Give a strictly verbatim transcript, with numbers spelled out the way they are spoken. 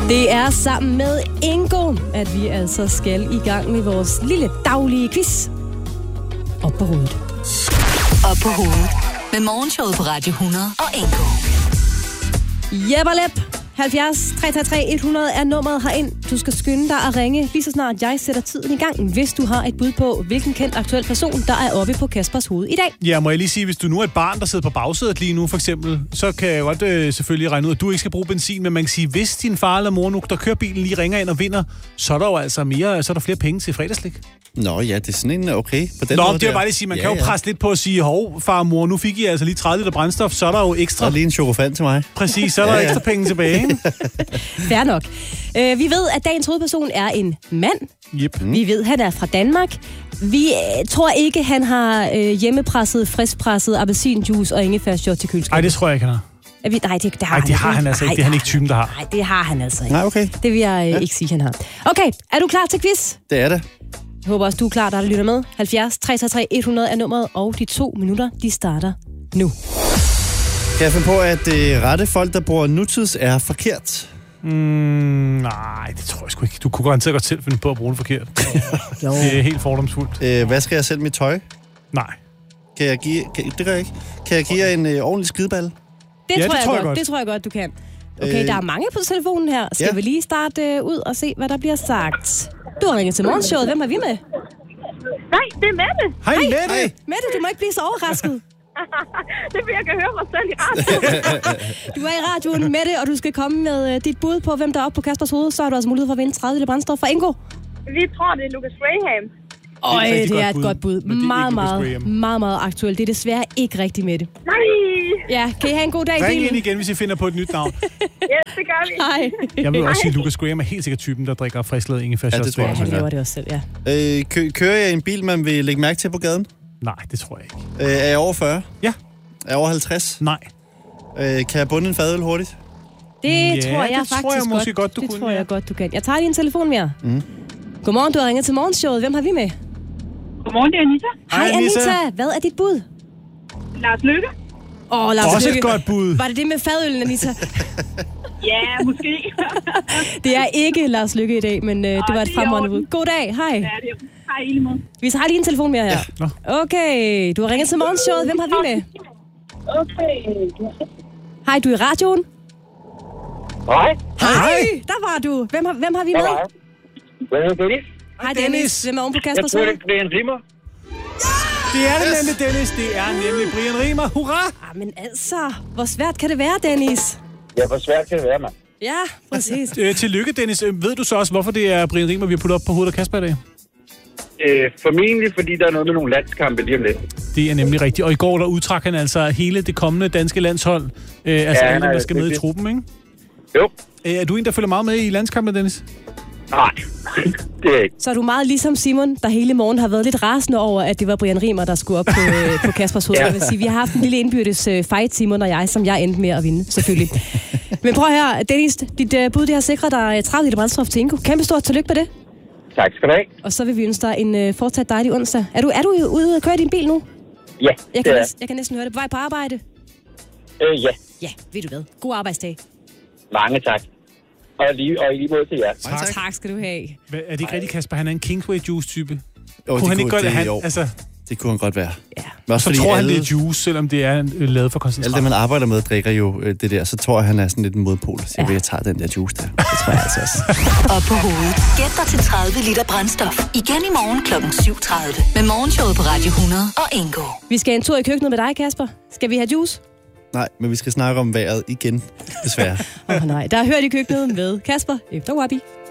Det er sammen med Ingo, at vi altså skal i gang med vores lille daglige quiz. Op på hovedet. Op på hovedet. Med morgenshowet på Radio hundrede og Ingo. Jebberlep. halvfjerds tre tre tre hundrede er nummeret herind. Du skal skynde dig at ringe, lige så snart jeg sætter tiden i gang, hvis du har et bud på, hvilken kendt aktuel person, der er oppe på Kaspers hoved i dag. Ja, må jeg lige sige, hvis du nu er et barn, der sidder på bagsædet lige nu, for eksempel, så kan jeg godt øh, selvfølgelig regne ud, at du ikke skal bruge benzin, men man kan sige, hvis din far eller mor nu, der kører bilen, lige ringer ind og vinder, så er der jo altså mere, så er der flere penge til fredagslik. Nå ja, det er sådan en okay på den Nå, måde. det er bare lige at sige, man ja, kan jo ja. presse lidt på at sige, hov, far og mor, nu fik I altså lige tredive liter brændstof, så er der jo ekstra. Og lige en chokofan til mig. Præcis, så er der ja, ja. ekstra penge tilbage, ikke? Fair nok. Uh, vi ved, at dagens hovedperson er en mand. Yep. Mm. Vi ved, at han er fra Danmark. Vi uh, tror ikke, han har uh, hjemmepresset, friskpresset appelsinjuice og ingefærshot til køleskabet. Nej, det tror jeg ikke, han har. Er vi, nej, det, det har Ej, han det har han altså ikke. Det er han ikke typen, der har. Nej, det har han altså ikke. Nej, okay. Det vil jeg uh, Ja. ikke sige, han har. Okay, er du klar til quiz? Det er det. Jeg håber også, du er klar, der lytter med. halvfjerds tre tre tre hundrede er nummeret, og de to minutter, de starter nu. Kan jeg finde på, at det rette folk, der bruger nutids, er forkert? Mm, nej, det tror jeg sgu ikke. Du kunne garanteret godt selv finde på at bruge det forkert. Jo. Det er helt fordomsfuldt. Øh, hvad skal jeg selv mit tøj? Nej. Kan jeg give... Kan, det gør jeg ikke. Kan jeg give jer en øh, ordentlig skideball? Det, Ja, tror, det jeg tror jeg godt. godt. Det tror jeg godt, du kan. Okay, Øh, der er mange på telefonen her. Skal ja. vi lige starte øh, ud og se, hvad der bliver sagt? Du har ringet til morgenshowet. Hvem er vi med? Nej, det er Mette. Hej, Mette! Hej. Mette, du må ikke blive så overrasket. Det vil jeg kan høre mig selv i radioen. Du er i radioen, Mette, og du skal komme med øh, dit bud på, hvem der er oppe på Kaspers hoved. Så har du altså mulighed for at vinde tredive liter brændstof fra Ingo. Vi tror, det er Lucas Graham. Øj, et rigtig det er godt et godt bud. bud, men det er Meget, ikke Lucas meget, Graham. meget, meget aktuelt. Det er desværre ikke rigtigt, Mette. Nej! Ja, kan I have en god dag i Ring bilen? ind igen, hvis I finder på et nyt navn. Ja, det gør vi. Hej. Jeg vil også sige, at Lucas Graham er helt sikkert typen, der drikker friskladet ingefærshot. Ja, det tror jeg Han også. laver det også selv, ja. Øh, kø- kører jeg i en bil, man vil lægge mærke til på gaden? Nej, det tror jeg ikke. Øh, er jeg over fyrre? Ja. Er jeg over halvtreds? Nej. Øh, kan jeg bunde en fadøl hurtigt? Det Ja, tror jeg det faktisk tror jeg måske godt, du det kunne, tror jeg ja. godt, du kan. Jeg tager lige en telefon mere. Mm. Godmorgen, du har ringet til morgenshowet. Hvem har vi med? Godmorgen, det er Anita. Hej, Hej, Anita. Anita. Hvad er dit bud? Lars Lykke. Åh, oh, Lars Også Lykke. et godt bud. Var det det med fadøllen, Anita? Ja, måske. Det er ikke Lars Lykke i dag, men øh, det var et det er fremragende orden. bud. God dag, hej. Ja, det er hej, i lige måde. Vi tager lige en telefon mere her. Nå. Okay, du har ringet til morgenshowet. Hvem har vi med? Okay. Hej, du er i radioen. Hej. Hej, der var du. Hvem har, hvem har vi med? Hvad er Dennis? Hej, Dennis. Hvem er oven på Jeg Kaspers tror, hoved? det bliver en rimmer. Det er det nemlig, Dennis. Det er nemlig Brian Riemer. Hurra! Ah, men altså, hvor svært kan det være, Dennis? Ja, hvor svært kan det være, mand? Ja, præcis. Øh, tillykke, Dennis. Øh, Ved du så også, hvorfor det er Brian Riemer, vi har puttet op på hovedet af Kasper i dag? Øh, formentlig, fordi der er noget med nogle landskampe lige om lidt. Det er nemlig rigtigt. Og i går, der udtrak han altså hele det kommende danske landshold. Øh, altså Ja, alle, han er- der skal med i det- truppen, ikke? Jo. Øh, er du en, der følger meget med i landskampen, Dennis? Nej, det er ikke. Så er du meget ligesom Simon, der hele morgen har været lidt rasende over, at det var Brian Riemer, der skulle op på, øh, på Kaspers hoved. Ja. Jeg vil sige, vi har haft en lille indbyrdes øh, fight, Simon og jeg, som jeg endte med at vinde, selvfølgelig. Men prøv her, Dennis, dit øh, bud det har sikret dig tredive liter brændstof til Ingo. Kæmpe stort tillykke med det. Tak skal du have. Og så vil vi ønske dig en øh, fortsat dejlig onsdag. Er du, er du ude og køre i din bil nu? Ja, Jeg det kan, er. næsten, jeg kan næsten høre det. På vej på arbejde? Øh, ja, Ja, ved du hvad. God arbejdsdag. mange tak. Og lige, og i lige måde til jer. Mange tak. Tak skal du have. Hvad, er det ikke rigtigt, Kasper? Han er en Kingsway Juice-type. Jo, Kunne han ikke godt det, han, jo, altså, det kunne han godt være. Ja. Men også så fordi tror han, alle, det er juice, selvom det er øh, lavet for alle koncentrat. dem, man arbejder med, drikker jo øh, det der. Så tror jeg, han er sådan lidt en modpol. Så jeg, Ja. jeg tager den der juice der. Det tror jeg altså også. Op på hovedet. Gæt dig til tredive liter brændstof. Igen i morgen klokken syv tredive. Med morgenshowet på Radio hundrede og Ingo. Vi skal en tur i køkkenet med dig, Kasper. Skal vi have juice? Nej, men vi skal snakke om vejret igen, desværre. Åh oh, nej, der er hørt i køkkenet med Kasper efter Wabi.